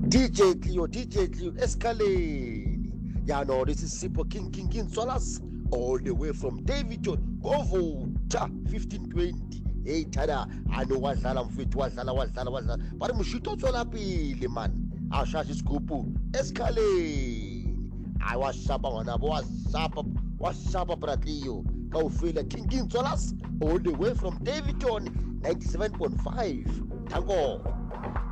DJ Cleo, escalate. Yeah, no, this is Sipo King Solas, all the way from Davidton. Go vote 1520. Hey, tada, I know what's wadlala. But Mushito Solapili, man. I shall scoop, escalate. I was Sapa, was Sapa Pratlio. Go feel a King Solas, all the way from Davidton, 97.5. Tango.